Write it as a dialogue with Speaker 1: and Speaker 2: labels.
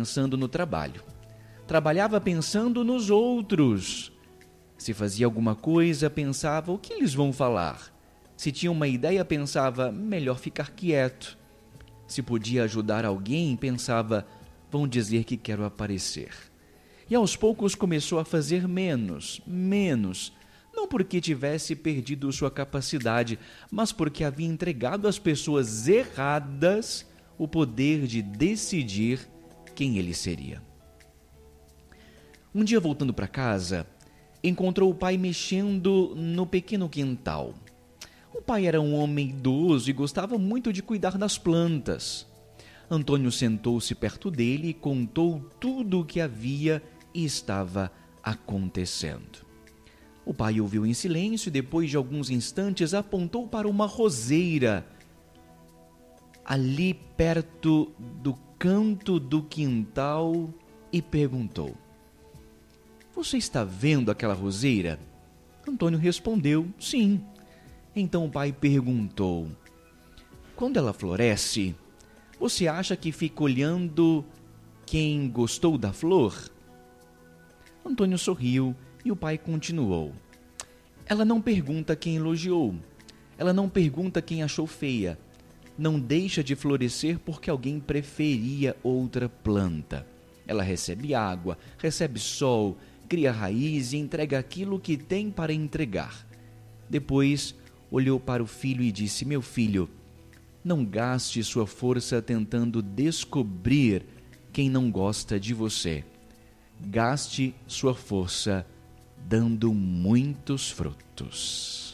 Speaker 1: pensando no trabalho. Trabalhava pensando nos outros. Se fazia alguma coisa, pensava, o que eles vão falar? Se tinha uma ideia, pensava, melhor ficar quieto. Se podia ajudar alguém, pensava, vão dizer que quero aparecer. E aos poucos começou a fazer menos. Não porque tivesse perdido sua capacidade, mas porque havia entregado às pessoas erradas o poder de decidir quem ele seria. Um dia, voltando para casa, encontrou o pai mexendo no pequeno quintal. O pai era um homem idoso e gostava muito de cuidar das plantas. Antônio sentou-se perto dele e contou tudo o que havia e estava acontecendo. O pai ouviu em silêncio e, depois de alguns instantes, apontou para uma roseira ali perto do canto do quintal e perguntou: você está vendo aquela roseira? Antônio respondeu, sim. Então o pai perguntou, quando ela floresce, você acha que fica olhando quem gostou da flor? Antônio sorriu e o pai continuou. Ela não pergunta quem elogiou. Ela não pergunta quem achou feia. Não deixa de florescer porque alguém preferia outra planta. Ela recebe água, recebe sol, cria raiz e entrega aquilo que tem para entregar. Depois, olhou para o filho e disse, meu filho, não gaste sua força tentando descobrir quem não gosta de você. Gaste sua força dando muitos frutos.